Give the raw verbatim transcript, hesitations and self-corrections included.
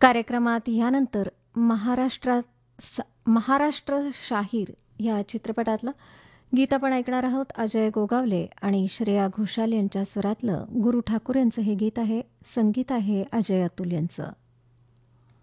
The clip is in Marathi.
कार्यक्रमात यानंतर महाराष्ट्रात स महाराष्ट्र शाहीर या चित्रपटातलं गीत आपण ऐकणार आहोत. अजय गोगावले आणि श्रेया घोषाल यांच्या स्वरातलं गुरु ठाकूर यांचं हे गीत आहे. संगीत आहे अजय अतुल यांचं.